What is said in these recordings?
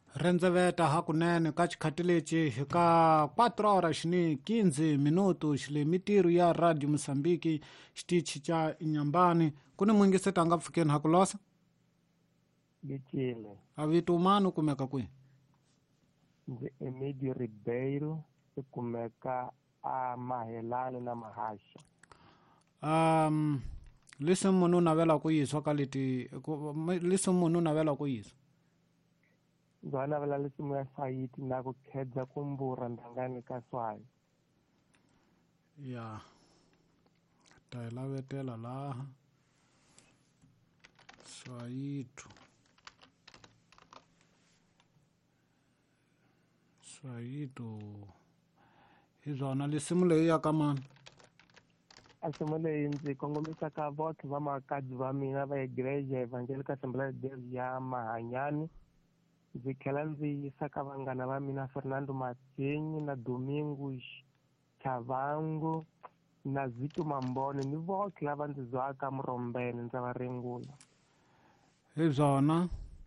Renzeveta hakunene ka chikhatileci ka 4 horas ni 15 minutos xile mitiru ya Radio Mosambiki xitichi cha Inyambani kuni mwingise tanga pfukeni hakulosa Gitile. avitu umanu kumeka kwi Nze Emidio Ribeiro kumeka a Mahelane na Mahasha. lisi munu navela kuyiswa kaliti lisi munu navela kuyiswa Zwana vela lisimu ya sayiti na kukhedza kumbura ndangani ka Swai. ya tailavetela laha swayitu hi zona lisimu leyi ya ka mani Asimu leyi ndzi kongomisa ka vothe va makadzi va mina va Igreja Evangelical Assembly de Deus ya Mahanyani. Ndzi tlhela ndzi yisa ka vanghana va mina Fernando Matsenyi na Domingos Chavango na Zito Mambone ni vothe lava ndzi zwaka Mrombeni ndza va rengula. hi zona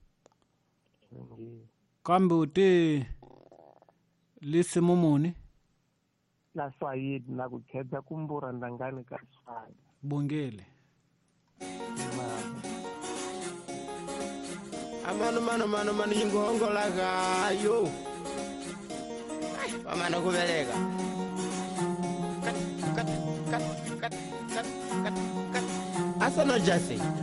kambe u te lisimu muni Na Swahili na kukhedza kumbura ndangani ka Swahili. bongele Mano yingongola gayo. Pamana kuveleka. Kat. Asa no jase.